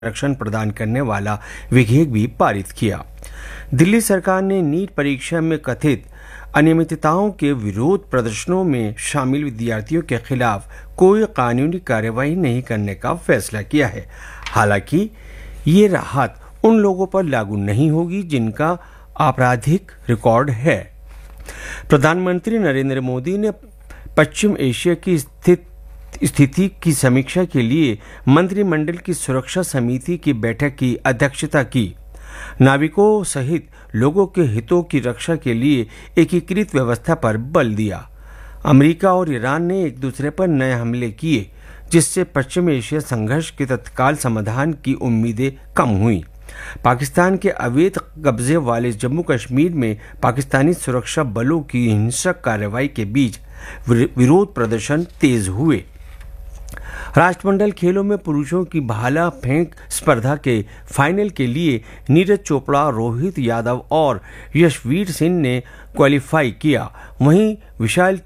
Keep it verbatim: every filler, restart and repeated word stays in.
संरक्षण प्रदान करने वाला विधेयक भी पारित किया। दिल्ली सरकार ने नीट परीक्षा में कथित अनियमितताओं के विरोध प्रदर्शनों में शामिल विद्यार्थियों के खिलाफ कोई कानूनी कार्रवाई नहीं करने का फैसला किया है। हालांकि ये राहत उन लोगों पर लागू नहीं होगी जिनका आपराधिक रिकॉर्ड है। प्रधानमंत्री नरेंद्र मोदी ने पश्चिम एशिया की स्थित स्थिति की समीक्षा के लिए मंत्रिमंडल की सुरक्षा समिति की बैठक की अध्यक्षता की। नाविकों सहित लोगों के हितों की रक्षा के लिए एकीकृत व्यवस्था पर बल दिया। अमेरिका और ईरान ने एक दूसरे पर नए हमले किए, जिससे पश्चिम एशिया संघर्ष के तत्काल समाधान की उम्मीदें कम हुई। पाकिस्तान के अवैध कब्जे वाले जम्मू कश्मीर में पाकिस्तानी सुरक्षा बलों की हिंसक कार्रवाई के बीच विरोध प्रदर्शन तेज हुए। राष्ट्रमंडल खेलों में पुरुषों की भाला फेंक स्पर्धा के फाइनल के लिए नीरज चोपड़ा, रोहित यादव और यशवीर सिंह ने क्वालिफाई किया। वहीं विशाल